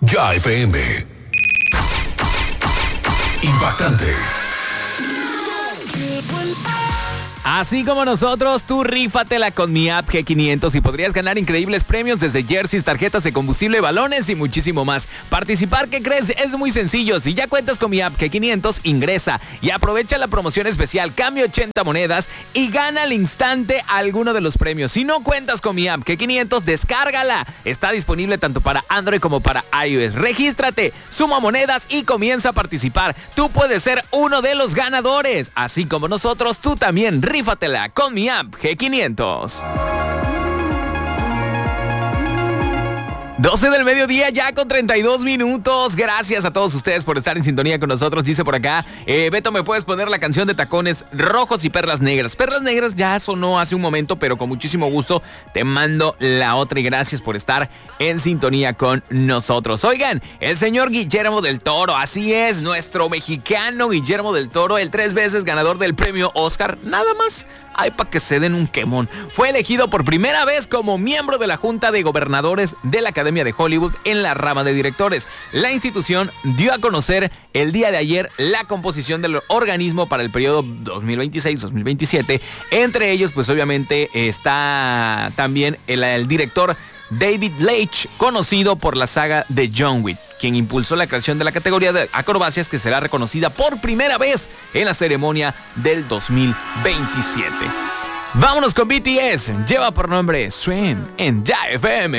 Ya FM. Impactante. Así como nosotros, tú rífatela con mi app G500 y podrías ganar increíbles premios desde jerseys, tarjetas de combustible, balones y muchísimo más. Participar, ¿qué crees? Es muy sencillo. Si ya cuentas con mi app G500, ingresa y aprovecha la promoción especial Cambio 80 monedas y gana al instante alguno de los premios. Si no cuentas con mi app G500, descárgala. Está disponible tanto para Android como para iOS. Regístrate, suma monedas y comienza a participar. Tú puedes ser uno de los ganadores. Así como nosotros, tú también rífatela con mi app G500. 12 del mediodía ya con 32 minutos. Gracias a todos ustedes por estar en sintonía con nosotros. Dice por acá, Beto, ¿me puedes poner la canción de Tacones Rojos y Perlas Negras? Perlas Negras ya sonó hace un momento, pero con muchísimo gusto te mando la otra y gracias por estar en sintonía con nosotros. Oigan, el señor Guillermo del Toro, así es, nuestro mexicano Guillermo del Toro, el 3 veces ganador del premio Oscar, nada más. Ay, para que se den un quemón. Fue elegido por primera vez como miembro de la Junta de Gobernadores de la Academia de Hollywood en la rama de directores. La institución dio a conocer el día de ayer la composición del organismo para el periodo 2026-2027. Entre ellos, pues obviamente está también el director David Leitch, conocido por la saga de John Wick, quien impulsó la creación de la categoría de acrobacias que será reconocida por primera vez en la ceremonia del 2027. Vámonos con BTS, lleva por nombre Swim en Ya FM.